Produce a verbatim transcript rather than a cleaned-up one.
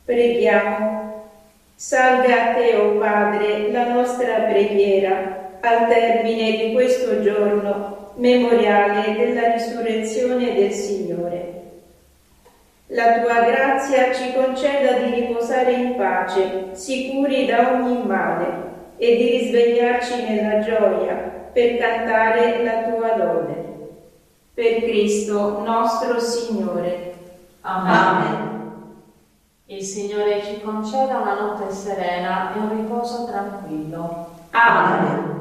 Preghiamo. Salga a te, o Padre, la nostra preghiera al termine di questo giorno memoriale della risurrezione del Signore. La tua grazia ci conceda di riposare in pace, sicuri da ogni male, e di risvegliarci nella gioia per cantare la tua lode. Per Cristo nostro Signore. Amen. Amen. Il Signore ci conceda una notte serena e un riposo tranquillo. Amen.